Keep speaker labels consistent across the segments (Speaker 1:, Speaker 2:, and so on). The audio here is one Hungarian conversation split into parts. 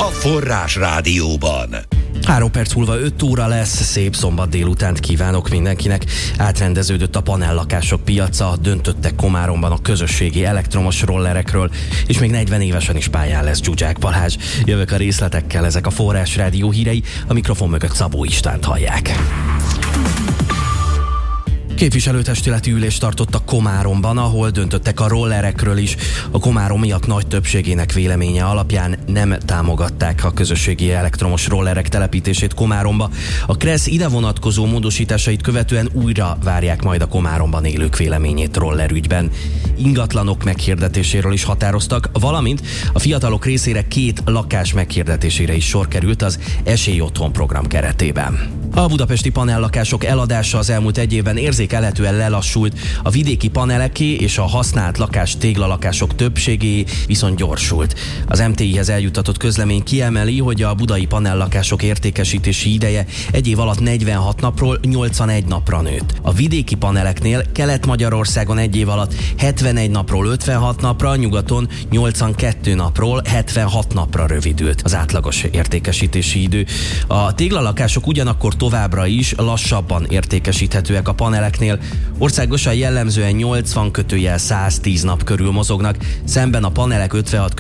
Speaker 1: Forrás Rádióban.
Speaker 2: 3 perc múlva 5 óra lesz, szép szombat délutánt kívánok mindenkinek. Átrendeződött a panellakások piaca, döntöttek Komáromban a közösségi elektromos rollerekről, és még 40 évesen is pályán lesz Zsuzsák Balázs. Jövök a részletekkel, ezek a Forrás Rádió hírei, a mikrofon mögött Szabó Istvánt hallják. Képviselőtestületi ülést tartottak Komáromban, ahol döntöttek a rollerekről is. A komáromiak nagy többségének véleménye alapján nem támogatták a közösségi elektromos rollerek telepítését Komáromba. A KRESZ ide vonatkozó módosításait követően újra várják majd a Komáromban élők véleményét rollerügyben. Ingatlanok meghirdetéséről is határoztak, valamint a fiatalok részére 2 lakás meghirdetésére is sor került az Esély Otthon program keretében. A budapesti panellakások eladása az elmúlt 1 évben érzékelhetően lelassult, a vidéki paneleké és a használt lakás téglalakások többségé viszont gyorsult. Az MTI-hez eljuttatott közlemény kiemeli, hogy a budai panellakások értékesítési ideje 1 év alatt 46 napról 81 napra nőtt. A vidéki paneleknél Kelet-Magyarországon 1 év alatt 71 napról 56 napra, nyugaton 82 napról 76 napra rövidült az átlagos értékesítési idő. A téglalakások ugyanakkor továbbra is lassabban értékesíthetőek a paneleknél. Országosan jellemzően 80-110 nap körül mozognak, szemben a panelek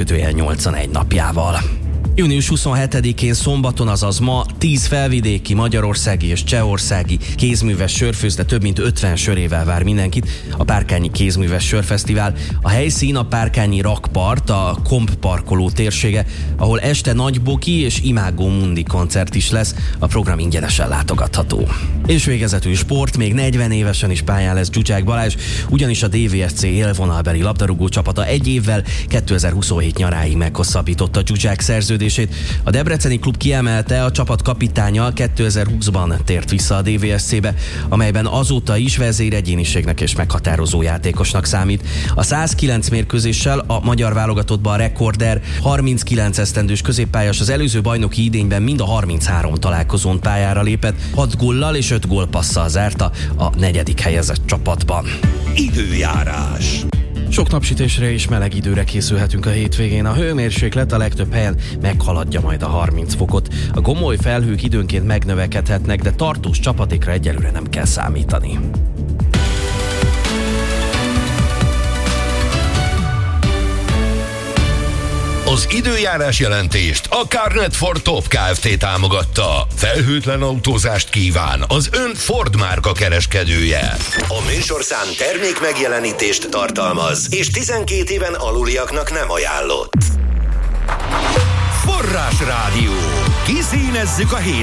Speaker 2: 56-81 napjával. Június 27-én szombaton, azaz ma 10 felvidéki, magyarországi és csehországi kézműves sörfőzde több mint 50 sörével vár mindenkit. A Párkányi Kézműves Sörfesztivál. A helyszín a Párkányi Rakpart, a Komp parkoló térsége, ahol este Nagyboki és Imágó Mundi koncert is lesz. A program ingyenesen látogatható. És végezetül sport, még 40 évesen is pályán lesz Zsuzsák Balázs, ugyanis a DVSC élvonalbeli labdarúgó csapata 1 évvel 2027 nyaráig meghosszabbította Zsuzsák szerződését. A debreceni klub kiemelte, a csapat kapitánya 2020-ban tért vissza a DVSC-be, amelyben azóta is vezéregyéniségnek és meghatározó játékosnak számít. A 109 mérkőzéssel a magyar válogatottban a rekorder 39 esztendős középpályás az előző bajnoki idényben mind a 33 találkozón pályára lépett, 6 góllal és 5 gólpasszal zárta a 4. helyezett csapatban.
Speaker 1: Időjárás.
Speaker 2: Sok napsütésre és meleg időre készülhetünk a hétvégén. A hőmérséklet a legtöbb helyen meghaladja majd a 30 fokot. A gomoly felhők időnként megnövekedhetnek, de tartós csapadékra egyelőre nem kell számítani.
Speaker 1: Az időjárás jelentést a Carnet for Top Kft. Támogatta. Felhőtlen autózást kíván az ön Ford márka kereskedője. A műsorszám termék megjelenítést tartalmaz, és 12 éven aluliaknak nem ajánlott. Forrás Rádió. Kiszínezzük a hét